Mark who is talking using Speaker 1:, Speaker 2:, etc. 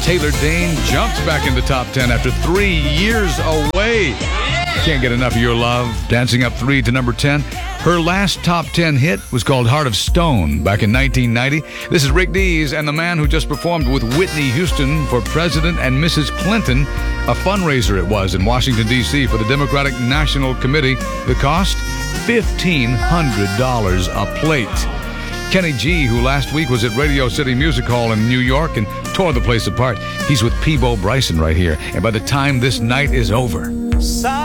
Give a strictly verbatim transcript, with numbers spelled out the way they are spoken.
Speaker 1: Taylor Dayne jumps back in the top ten after three years away. Can't get enough of your love. Dancing up three to number ten. Her last top ten hit was called Heart of Stone back in nineteen ninety. This is Rick Dees and the man who just performed with Whitney Houston for President and Missus Clinton. A fundraiser it was in Washington, D C for the Democratic National Committee. The cost? fifteen hundred dollars a plate. Kenny G, who last week was at Radio City Music Hall in New York and tore the place apart. He's with Peabo Bryson right here. And by the time this night is over...